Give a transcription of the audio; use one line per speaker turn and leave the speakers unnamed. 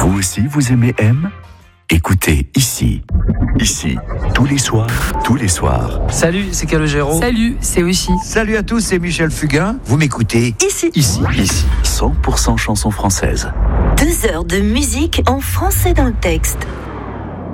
Vous aussi, vous aimez M ? Écoutez ici. Ici, tous les soirs.
Salut, c'est Calogero.
Salut, c'est aussi.
Salut à tous, c'est Michel Fugain. Vous m'écoutez
Ici.
100% chansons françaises.
2 heures de musique en français dans le texte.